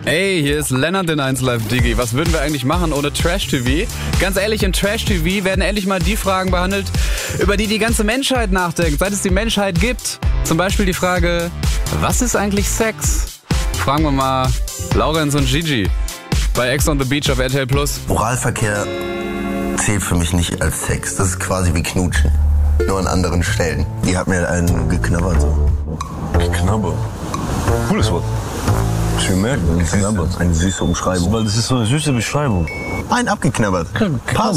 Ey, hier ist Lennart in 1 Live Digi. Was würden wir eigentlich machen ohne Trash-TV? Ganz ehrlich, in Trash-TV werden endlich mal die Fragen behandelt, über die die ganze Menschheit nachdenkt, seit es die Menschheit gibt. Zum Beispiel die Frage, was ist eigentlich Sex? Fragen wir mal Laurenz und Gigi bei Ex on the Beach auf RTL Plus. Oralverkehr zählt für mich nicht als Sex. Das ist quasi wie Knutschen, nur an anderen Stellen. Die hat mir einen geknabbert so. Geknabbert? Cooles Wort. Schön merken, geknabbert. Eine süße Umschreibung. Weil das ist so eine süße Beschreibung. Bein abgeknabbert. Paar